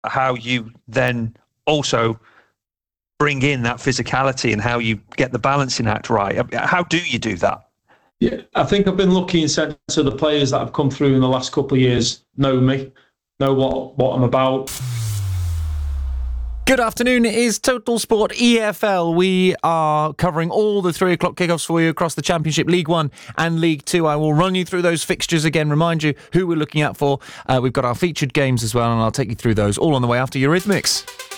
how you then also bring in that physicality and how you get the balancing act right. How do you do that? Yeah, I think I've been lucky in sense of the players that have come through in the last couple of years know me, know what I'm about. Good afternoon. It is Total Sport EFL. We are covering all the 3 o'clock kickoffs for you across the Championship, League One and League Two. I will run you through those fixtures again, remind you who we're looking out for. We've got our featured games as well, and I'll take you through those all on the way after Eurythmics.